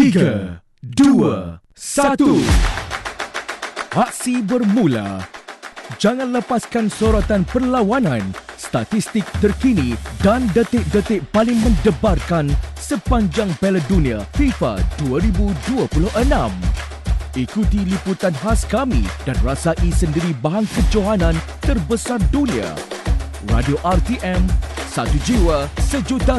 3, 2, 1. Aksi bermula. Jangan lepaskan sorotan perlawanan, statistik terkini dan detik-detik paling mendebarkan sepanjang Piala Dunia FIFA 2026. Ikuti liputan khas kami dan rasai sendiri bahan kejohanan terbesar dunia. Radio RTM, satu jiwa, sejuta